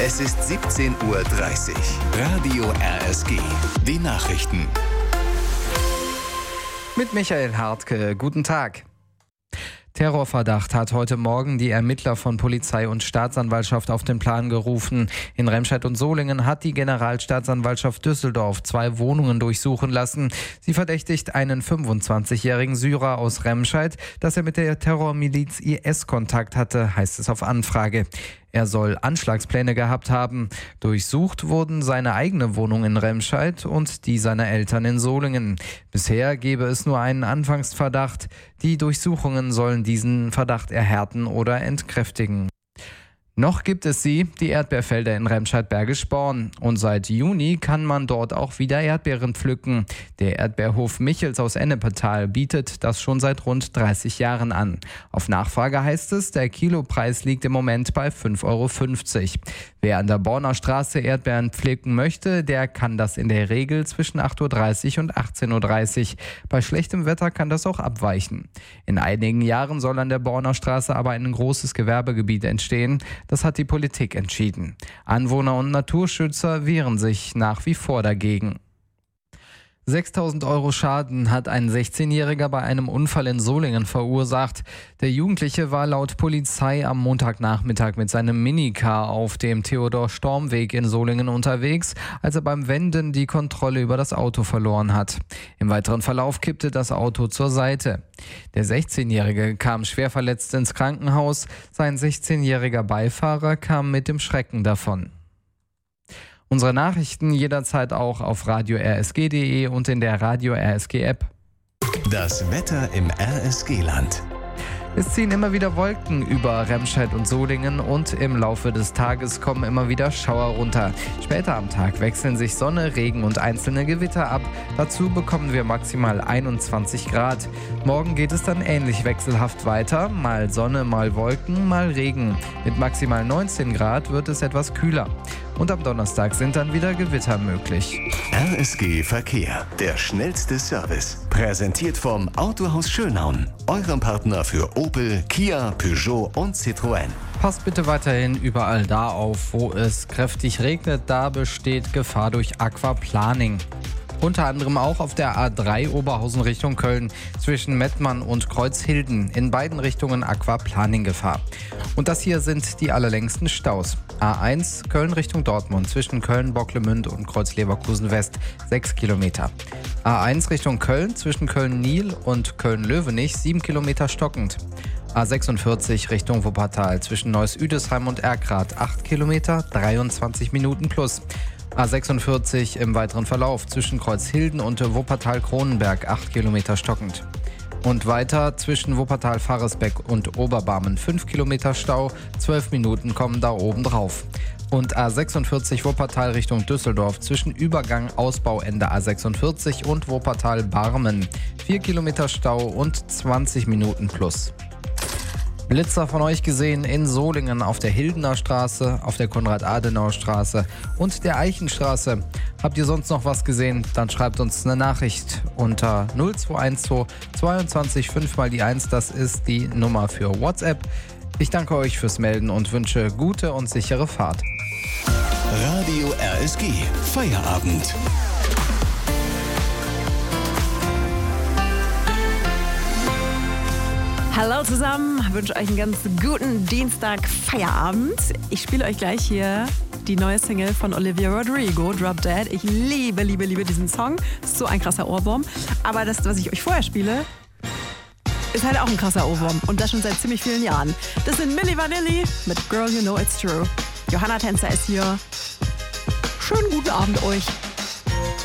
Es ist 17:30 Uhr. Radio RSG. Die Nachrichten. Mit Michael Hartke. Guten Tag. Terrorverdacht hat heute Morgen die Ermittler von Polizei und Staatsanwaltschaft auf den Plan gerufen. In Remscheid und Solingen hat die Generalstaatsanwaltschaft Düsseldorf 2 Wohnungen durchsuchen lassen. Sie verdächtigt einen 25-jährigen Syrer aus Remscheid, dass er mit der Terrormiliz IS Kontakt hatte, heißt es auf Anfrage. Er soll Anschlagspläne gehabt haben. Durchsucht wurden seine eigene Wohnung in Remscheid und die seiner Eltern in Solingen. Bisher gebe es nur einen Anfangsverdacht. Die Durchsuchungen sollen diesen Verdacht erhärten oder entkräftigen. Noch gibt es sie, die Erdbeerfelder in Remscheid-Bergisch-Born. Und seit Juni kann man dort auch wieder Erdbeeren pflücken. Der Erdbeerhof Michels aus Ennepetal bietet das schon seit rund 30 Jahren an. Auf Nachfrage heißt es, der Kilopreis liegt im Moment bei 5,50 €. Wer an der Borner Straße Erdbeeren pflücken möchte, der kann das in der Regel zwischen 8:30 Uhr und 18:30 Uhr. Bei schlechtem Wetter kann das auch abweichen. In einigen Jahren soll an der Borner Straße aber ein großes Gewerbegebiet entstehen. Das hat die Politik entschieden. Anwohner und Naturschützer wehren sich nach wie vor dagegen. 6.000 € Schaden hat ein 16-Jähriger bei einem Unfall in Solingen verursacht. Der Jugendliche war laut Polizei am Montagnachmittag mit seinem Minicar auf dem Theodor-Storm-Weg in Solingen unterwegs, als er beim Wenden die Kontrolle über das Auto verloren hat. Im weiteren Verlauf kippte das Auto zur Seite. Der 16-Jährige kam schwer verletzt ins Krankenhaus. Sein 16-jähriger Beifahrer kam mit dem Schrecken davon. Unsere Nachrichten jederzeit auch auf radio-rsg.de und in der Radio RSG App. Das Wetter im RSG-Land. Es ziehen immer wieder Wolken über Remscheid und Solingen und im Laufe des Tages kommen immer wieder Schauer runter. Später am Tag wechseln sich Sonne, Regen und einzelne Gewitter ab. Dazu bekommen wir maximal 21 Grad. Morgen geht es dann ähnlich wechselhaft weiter. Mal Sonne, mal Wolken, mal Regen. Mit maximal 19 Grad wird es etwas kühler. Und am Donnerstag sind dann wieder Gewitter möglich. RSG Verkehr, der schnellste Service. Präsentiert vom Autohaus Schönhaun, eurem Partner für Opel, Kia, Peugeot und Citroën. Passt bitte weiterhin überall da auf, wo es kräftig regnet. Da besteht Gefahr durch Aquaplaning. Unter anderem auch auf der A3 Oberhausen Richtung Köln zwischen Mettmann und Kreuzhilden. In beiden Richtungen Aquaplaning-Gefahr. Und das hier sind die allerlängsten Staus. A1 Köln Richtung Dortmund zwischen Köln-Bocklemünd und Kreuz-Leverkusen West 6 Kilometer. A1 Richtung Köln zwischen Köln-Niel und Köln-Löwenich 7 Kilometer stockend. A46 Richtung Wuppertal zwischen Neuss-Üdesheim und Erkrath 8 Kilometer, 23 Minuten plus. A46 im weiteren Verlauf zwischen Kreuzhilden und Wuppertal-Kronenberg 8 Kilometer stockend. Und weiter zwischen Wuppertal-Faresbeck und Oberbarmen 5 Kilometer Stau, 12 Minuten kommen da oben drauf. Und A46 Wuppertal Richtung Düsseldorf zwischen Übergang Ausbauende A46 und Wuppertal-Barmen 4 Kilometer Stau und 20 Minuten plus. Blitzer von euch gesehen in Solingen auf der Hildener Straße, auf der Konrad-Adenauer-Straße und der Eichenstraße. Habt ihr sonst noch was gesehen? Dann schreibt uns eine Nachricht unter 0212 22 5 mal die 1. Das ist die Nummer für WhatsApp. Ich danke euch fürs Melden und wünsche gute und sichere Fahrt. Radio RSG Feierabend. Hallo zusammen, wünsche euch einen ganz guten Dienstag-Feierabend. Ich spiele euch gleich hier die neue Single von Olivia Rodrigo, Drop Dead. Ich liebe diesen Song. Ist so ein krasser Ohrwurm. Aber das, was ich euch vorher spiele, ist halt auch ein krasser Ohrwurm. Und das schon seit ziemlich vielen Jahren. Das sind Milli Vanilli mit Girl You Know It's True. Johanna Tänzer ist hier. Schönen guten Abend euch.